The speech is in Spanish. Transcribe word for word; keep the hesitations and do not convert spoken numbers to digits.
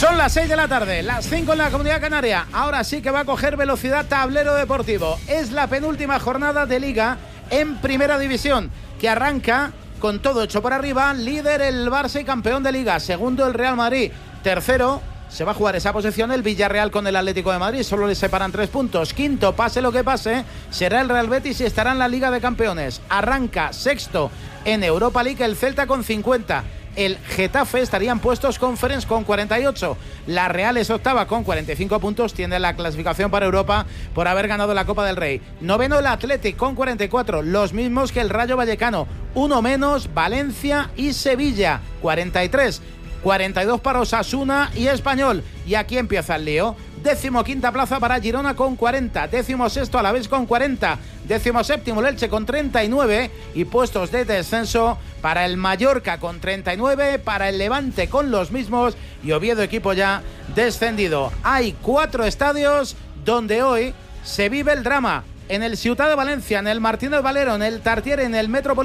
Son las seis de la tarde, las cinco en la Comunidad Canaria. Ahora sí que va a coger velocidad Tablero Deportivo. Es la penúltima jornada de Liga en Primera División, que arranca con todo hecho por arriba. Líder el Barça y campeón de Liga. Segundo el Real Madrid. Tercero se va a jugar esa posición el Villarreal con el Atlético de Madrid. Solo le separan tres puntos. Quinto, pase lo que pase, será el Real Betis y estará en la Liga de Campeones. Arranca sexto en Europa League el Celta con cincuenta. El Getafe estaría en puestos Conference con cuarenta y ocho. La Real es octava con cuarenta y cinco puntos. Tiene la clasificación para Europa por haber ganado la Copa del Rey. Noveno el Athletic con cuarenta y cuatro. Los mismos que el Rayo Vallecano. Uno menos Valencia y Sevilla. cuarenta y tres. cuarenta y dos para Osasuna y Español. Y aquí empieza el lío. Décimo quinta plaza para Girona con cuarenta. Décimo sexto Alavés con cuarenta. Décimo séptimo el Elche con treinta y nueve. Y puestos de descenso para el Mallorca con treinta y nueve. Para el Levante con los mismos. Y Oviedo, equipo ya descendido. Hay cuatro estadios donde hoy se vive el drama. En el Ciutat de Valencia, en el Martínez Valero, en el Tartiere, en el Metropolitano.